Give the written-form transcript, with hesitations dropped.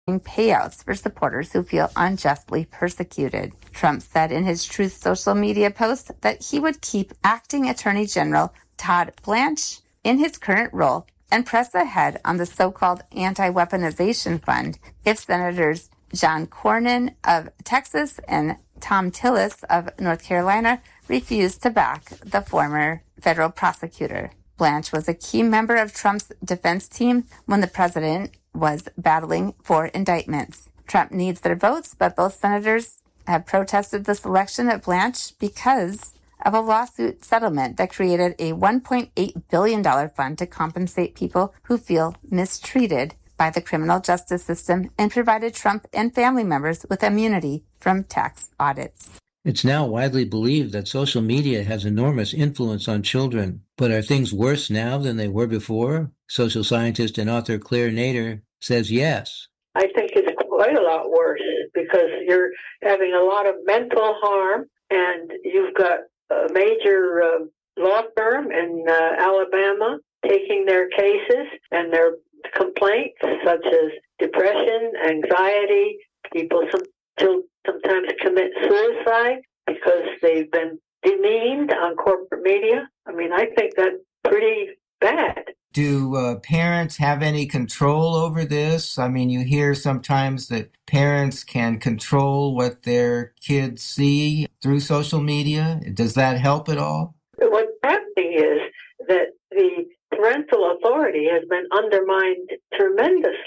payouts for supporters who feel unjustly persecuted. Trump said in his Truth social media post that he would keep acting Attorney General Todd Blanche in his current role and press ahead on the so-called anti-weaponization fund if Senators John Cornyn of Texas and Tom Tillis of North Carolina refused to back the former federal prosecutor. Blanche was a key member of Trump's defense team when the president was battling for indictments. Trump needs their votes, but both senators have protested the selection of Blanche because of a lawsuit settlement that created a $1.8 billion fund to compensate people who feel mistreated by the criminal justice system and provided Trump and family members with immunity from tax audits. It's now widely believed that social media has enormous influence on children. But are things worse now than they were before? Social scientist and author Claire Nader says yes. I think it's quite a lot worse because you're having a lot of mental harm, and you've got a major law firm in Alabama taking their cases and their complaints, such as depression, anxiety. People sometimes commit suicide because they've been demeaned on corporate media. I mean, I think that's pretty bad. Do parents have any control over this? I mean, you hear sometimes that parents can control what their kids see through social media. Does that help at all? What's happening is that the parental authority has been undermined tremendously.